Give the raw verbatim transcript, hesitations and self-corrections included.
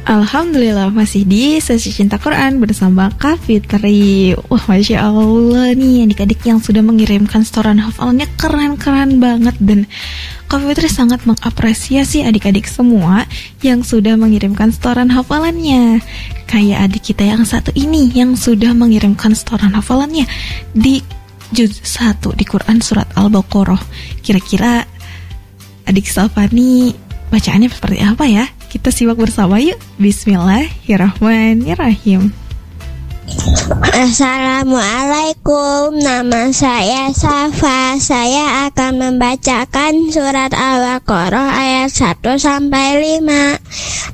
Alhamdulillah masih di sesi Cinta Quran bersama Kak Fitri. Wah, Masya Allah nih adik-adik yang sudah mengirimkan setoran hafalannya keren-keren banget. Dan Kak Fitri sangat mengapresiasi adik-adik semua yang sudah mengirimkan setoran hafalannya. Kayak adik kita yang satu ini yang sudah mengirimkan setoran hafalannya di juz satu di Quran surat Al-Baqarah. Kira-kira adik Salfani bacaannya seperti apa ya? Kita simak bersama yuk. Bismillahirrahmanirrahim. Assalamualaikum, nama saya Safa. Saya akan membacakan surat Al-Baqarah ayat satu sampai lima.